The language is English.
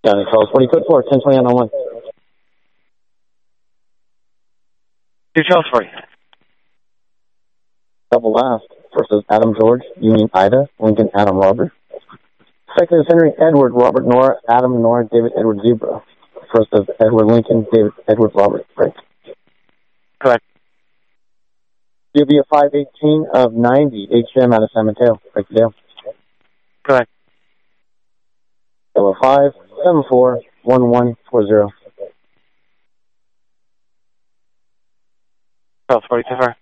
County Falls, what do you put for? 1020 on 1. 2 Charles 3. Double last. First is Adam George, Union Ida, Lincoln Adam Robert. Second is Henry Edward, Robert Nora, Adam Nora, David Edward Zebra. First is Edward Lincoln, David Edward Robert Frank. Correct. You'll be a 518 of 90, HM out of San Mateo, Frankdale. Correct. 574-1140. Charles 40, confirm.